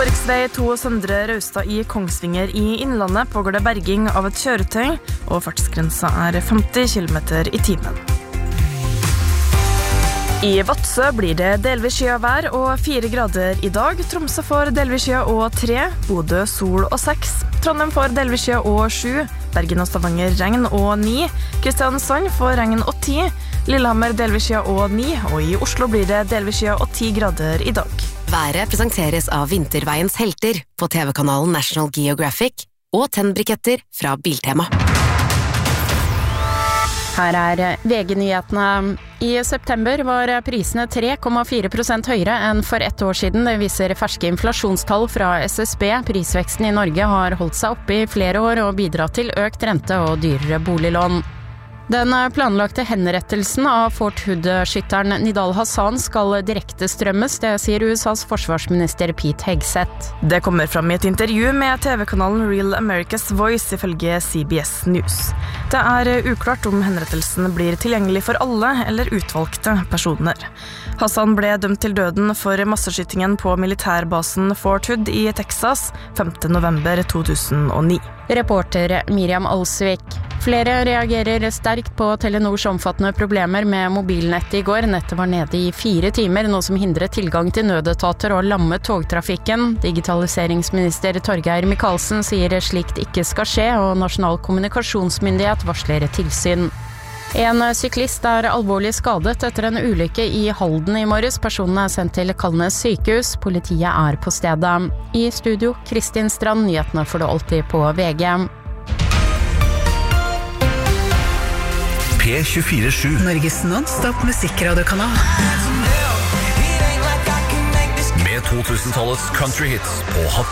På riksvei 2 Søndre Raustad i Kongsvinger i Innlandet pågår det berging av et kjøretøy, og fartsgrensa 50 km i timen. I Vadsø blir det delvis skyet vær og 4 grader i dag. Tromsø får delvis skyet og 3, Bodø sol og 6, Trondheim får delvis skyet og 7, Bergen og Stavanger regn og 9, Kristiansand får regn og 10, Lillehammer delvis skyet og 9, og i Oslo blir det delvis skyet og 10 grader i dag. Været presenteres av Vinterveiens helter på TV-kanalen National Geographic og tennbriketter fra Biltema. Her VG-nyhetene. I september var prisene 3,4% høyere enn for ett år siden. Det viser ferske inflasjonstall fra SSB. Prisveksten i Norge har holdt seg oppe i flere år og bidratt til økt rente og dyrere boliglån. Den planlagte henrettelsen av Fort Hood-skytteren Nidal Hassan skal direkte strømmes, det sier USAs forsvarsminister Pete Hegseth. Det kommer fram i et intervju med TV-kanalen Real America's Voice ifølge CBS News. Det uklart om henrettelsen blir tilgjengelig for alle eller utvalgte personer. Hassan ble dømt til døden for masseskytingen på militærbasen Fort Hood i Texas 5. november 2009. Reporter Miriam Alsvik. Flere reagerer sterkt på Telenors omfattende problemer med mobilnettet i går. Nettet var nede i 4 timer, noe som hindret tilgang til nødetater og lammet togtrafikken. Digitaliseringsminister Torgeir Micaelsen sier slikt ikke skal skje, og Nasjonal kommunikasjonsmyndighet varsler tilsyn. En syklist alvorlig skadet etter en ulykke i Halden i morges. Personen sendt til Kalnes sykehus. Politiet på stedet. I studio, Kristin Strand. Nyhetene får du alltid på VG. P24/7 Norges non-stop musikkradiokanal. Med 2000-tallets country hits på